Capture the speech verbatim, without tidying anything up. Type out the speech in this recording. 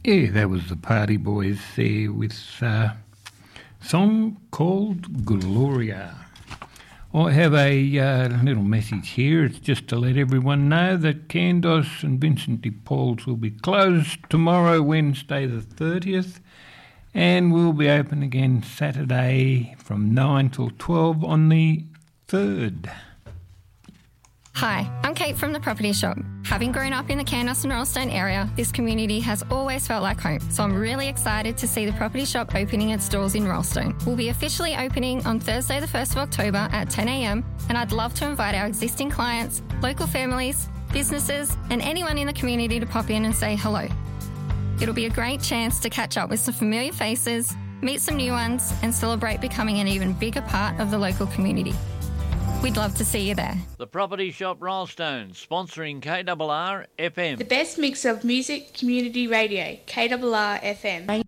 Yeah, that was the Party Boys there with a song called Gloria. I have a uh, little message here. It's just to let everyone know that Candos and Vincent de Paul's will be closed tomorrow, Wednesday the thirtieth, and we'll be open again Saturday from nine till twelve on the third. Hi, I'm Kate from The Property Shop. Having grown up in the Candos and Royalstone area, this community has always felt like home, so I'm really excited to see The Property Shop opening its doors in Royalstone. We'll be officially opening on Thursday the first of October at ten a m, and I'd love to invite our existing clients, local families, businesses and anyone in the community to pop in and say hello. It'll be a great chance to catch up with some familiar faces, meet some new ones and celebrate becoming an even bigger part of the local community. We'd love to see you there. The Property Shop Royalstone, sponsoring K R R F M. The best mix of music, community radio, K R R F M.